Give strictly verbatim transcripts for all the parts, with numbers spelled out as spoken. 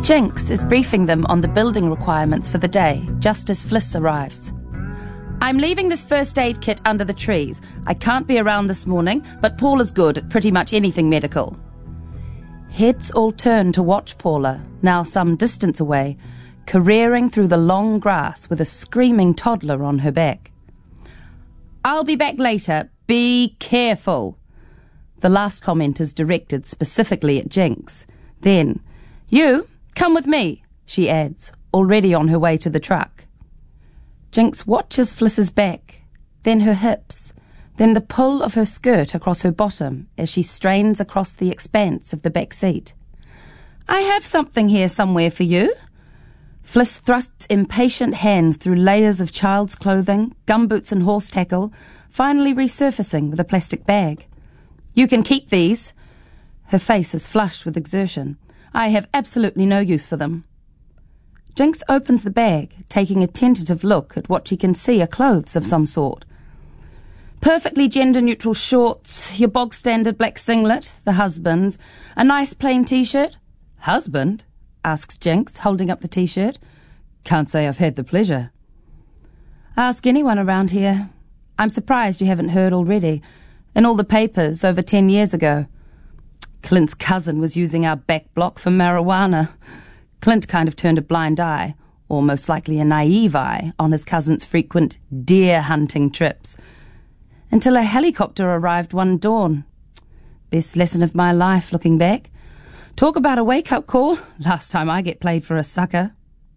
Jinx is briefing them on the building requirements for the day, just as Fliss arrives. I'm leaving this first aid kit under the trees. I can't be around this morning, but Paula's good at pretty much anything medical. Heads all turn to watch Paula, now some distance away, careering through the long grass with a screaming toddler on her back. I'll be back later. Be careful. The last comment is directed specifically at Jinx. Then, you, come with me, she adds, already on her way to the truck. Jinx watches Fliss's back, then her hips, then the pull of her skirt across her bottom as she strains across the expanse of the back seat. I have something here somewhere for you. Fliss thrusts impatient hands through layers of child's clothing, gumboots and horse tackle, finally resurfacing with a plastic bag. You can keep these. Her face is flushed with exertion. I have absolutely no use for them. Jinx opens the bag, taking a tentative look at what she can see are clothes of some sort. Perfectly gender-neutral shorts, your bog-standard black singlet, the husband's, a nice plain T-shirt. Husband? Asks Jinx, holding up the T-shirt. Can't say I've had the pleasure. Ask anyone around here. I'm surprised you haven't heard already. In all the papers over ten years ago. Clint's cousin was using our back block for marijuana. Clint kind of turned a blind eye, or most likely a naive eye, on his cousin's frequent deer-hunting trips. Until a helicopter arrived one dawn. Best lesson of my life, looking back. Talk about a wake-up call. Last time I get played for a sucker.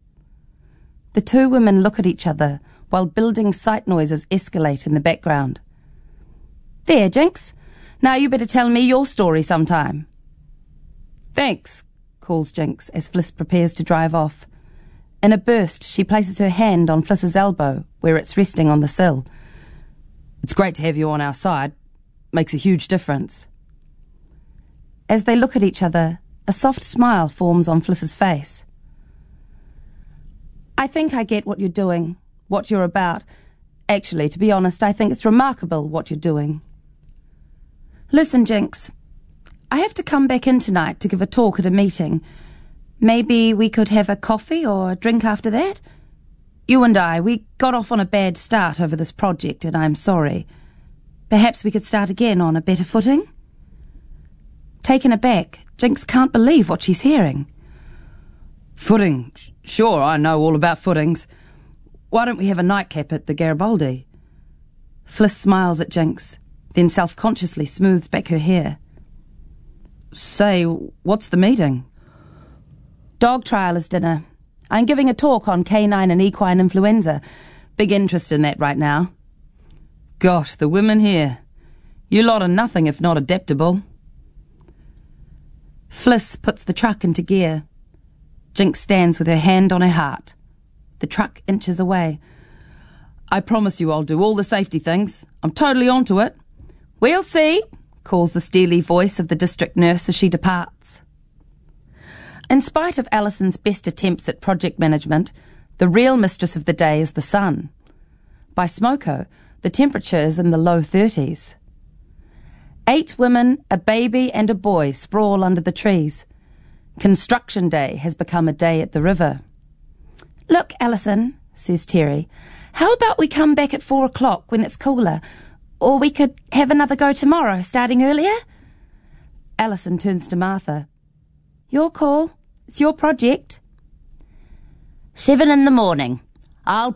The two women look at each other while building sight noises escalate in the background. There, Jinx. Now you better tell me your story sometime. Thanks, calls Jinx as Fliss prepares to drive off. In a burst, she places her hand on Fliss's elbow, where it's resting on the sill. It's great to have you on our side. Makes a huge difference. As they look at each other, a soft smile forms on Fliss's face. I think I get what you're doing, what you're about. Actually, to be honest, I think it's remarkable what you're doing. Listen, Jinx, I have to come back in tonight to give a talk at a meeting. Maybe we could have a coffee or a drink after that? You and I, we got off on a bad start over this project, and I'm sorry. Perhaps we could start again on a better footing? Taken aback, Jinx can't believe what she's hearing. Footing? Sure, I know all about footings. Why don't we have a nightcap at the Garibaldi? Fliss smiles at Jinx, then self-consciously smooths back her hair. Say, what's the meeting? Dog trialist dinner. I'm giving a talk on canine and equine influenza. Big interest in that right now. Gosh, the women here. You lot are nothing if not adaptable. Fliss puts the truck into gear. Jinx stands with her hand on her heart. The truck inches away. I promise you I'll do all the safety things. I'm totally onto it. We'll see, calls the steely voice of the district nurse as she departs. In spite of Alison's best attempts at project management, the real mistress of the day is the sun. By smoko, the temperature is in the low thirties. Eight women, a baby and a boy sprawl under the trees. Construction day has become a day at the river. Look, Alison, says Terry, how about we come back at four o'clock when it's cooler? Or we could have another go tomorrow, starting earlier? Alison turns to Martha. Your call. It's your project. Seven in the morning. I'll